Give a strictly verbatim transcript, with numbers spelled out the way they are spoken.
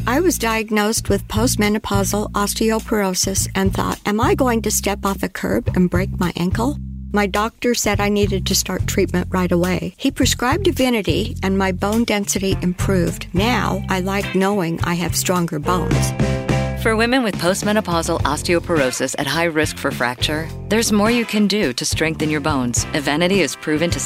I was diagnosed with postmenopausal osteoporosis and thought, am I going to step off a curb and break my ankle? My doctor said I needed to start treatment right away. He prescribed Divinity and my bone density improved. Now I like knowing I have stronger bones. For women with postmenopausal osteoporosis at high risk for fracture, there's more you can do to strengthen your bones. Evenity is proven to